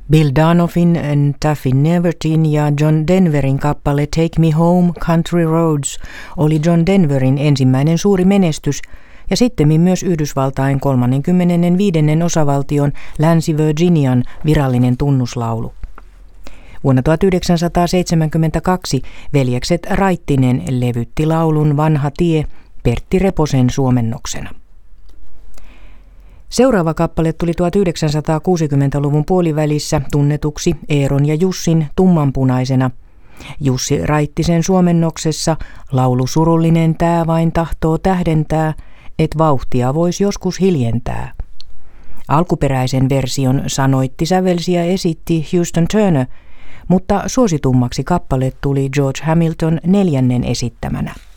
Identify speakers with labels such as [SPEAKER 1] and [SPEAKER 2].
[SPEAKER 1] Bill Donovan, Taffy Nevertin ja John Denverin kappale Take Me Home, Country Roads oli John Denverin ensimmäinen suuri menestys ja sittemmin myös Yhdysvaltain 35. osavaltion Länsi-Virginian virallinen tunnuslaulu. Vuonna 1972 veljekset Raittinen levytti laulun Vanha tie Pertti Reposen suomennoksena. Seuraava kappale tuli 1960-luvun puolivälissä tunnetuksi Eeron ja Jussin Tummanpunaisena. Jussi Raittisen suomennoksessa laulu surullinen tää vain tahtoo tähdentää, et vauhtia vois joskus hiljentää. Alkuperäisen version sanoitti, sävelsi ja esitti Houston Turner, mutta suositummaksi kappale tuli George Hamilton 4. esittämänä.